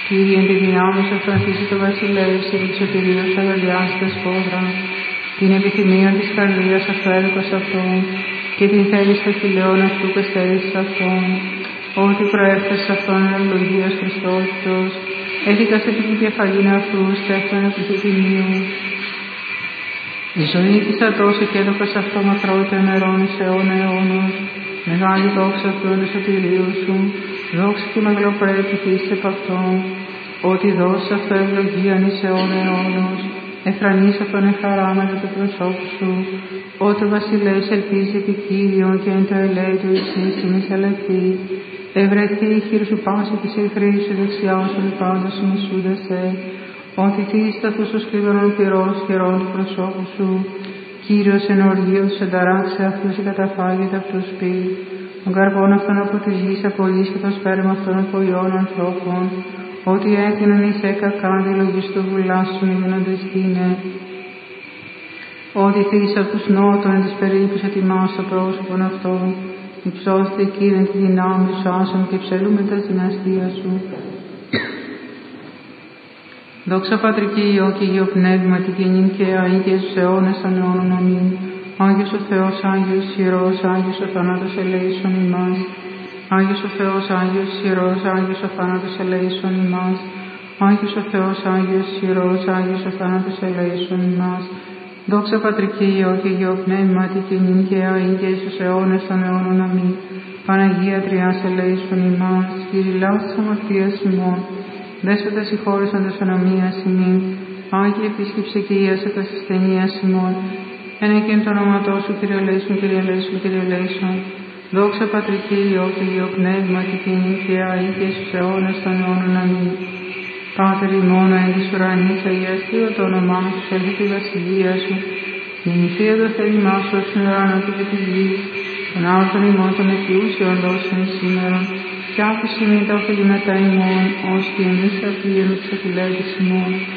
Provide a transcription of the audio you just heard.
Κύριε, εν τη δυνάμει σου αφρονθήσει το βασιλεύς και της σωτηρίας αγαλιάσει τα σπόδρα, την επιθυμία της καρδίας αφαίρετος αυτόν και την θέληση των χιλιών αυτού πεστερήσεις αυτόν, ότι προέφτασε αυτόν ευλογίας Χριστότητος, έδικασε την κεφαλήν αυτού στέφτον επιθυμίου. Η ζωή της ατός και έδωκας αυτό μακρότερων νερών εις αιώνα αιώνος, μεγάλη δόξα αυτού εν σωτηρίου σου, δόξα και μεγαλοπρέπη φύση επ' αυτόν, ότι δώσεις αυτό ευλογίαν εις αιώνα αιώνος, εφρανείς αυτόν εχαράμενο του προσώπου σου, ότι ο βασιλεύς ελπίζει επί Κύριον και εν το ελέη του εις σύστημης ελευθεί, ευρεθεί η χείρ σου πάση της εχρής σου δεξιά σου πάντως συμμισούντασε, ότι θύστατος ο σκληρών πυρός χερών του προσώπου σου, Κύριος εν οργείο τους ενταράξει αυτούς και καταφάγεται αυτούς πει, τον καρπόν αυτόν από τη γης απολύς και το σπέρμα αυτών από ιών ανθρώπων, ότι έκριναν εις κακάντη λογιστού βουλάσσουν οι γίνοντες τίνε, ότι θύς από τους νότων εν της περίπους ετοιμάς το πρόσωπον αυτών, υψώστε Κύριε τη δυνάμει σου άσον και ψελούμε τα δυναστεία σου. Δόξα Πατρική Υιό και Υιό Πνεύματι και νυν και αεί και στους αιώνες των αιώνων αμήν. Άγιος ο Θεός, Άγιος Ιερός, Άγιος ο θανάτος ελέησον ημάς. Άγιος ο Θεός, Άγιος Ιερός, Άγιος ο θάνατος ελέησον ημάς. Άγιος ο Θεός, Άγιος Ιερός, Άγιος ο θάνατος ελέησον ημάς. Δόξα Πατρική Υιό και Υιό Πνεύματι και νυν και αεί και στους αιώνες των αιώνων αμήν. Παναγία Τριάς ελέησον ημάς. Κυριλάς της αμαρτίας ημών. Δέσποτα συγχώρησαν τα σωνομίας ημίν, Άγιε επίσκεψε και ίασε τα ασθενείας ημών, εν εκείν το όνοματό σου, Κύριε ελέησον, Κύριε ελέησον, Κύριε ελέησον. Δόξα Πατρική Υιό και Υιό Πνεύματι και νυν και αεί και στους αιώνες των αιώνων αμήν. Πάτερ ημών εν της ουρανής, αγιαστειο το όνομά σου, ελθεί τη βασιλεία σου, γεννηθείτε το θέλημά σου ως ουρανό και τη γη, των άρτων ημών των εκειούσεων δώσεων σήμερον, και άφησε με τα οφειλήματα ημών, ως και εμείς αφήνουμε τους αφιλέτες ημών.